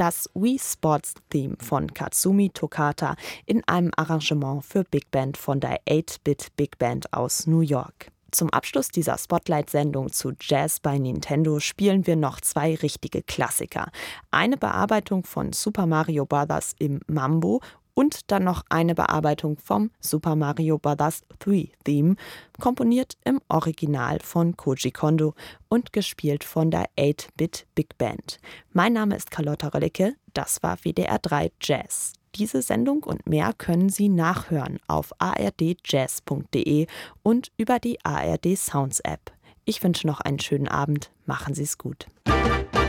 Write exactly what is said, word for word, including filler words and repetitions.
das Wii Sports Theme von Katsumi Tokata in einem Arrangement für Big Band von der acht-Bit Big Band aus New York. Zum Abschluss dieser Spotlight-Sendung zu Jazz bei Nintendo spielen wir noch zwei richtige Klassiker. Eine Bearbeitung von Super Mario Bros. Im Mambo und dann noch eine Bearbeitung vom Super Mario Bros. drei Theme, komponiert im Original von Koji Kondo und gespielt von der acht-Bit Big Band. Mein Name ist Carlotta Röllicke, das war W D R drei Jazz. Diese Sendung und mehr können Sie nachhören auf a r d jazz punkt d e und über die A R D Sounds App. Ich wünsche noch einen schönen Abend, machen Sie es gut.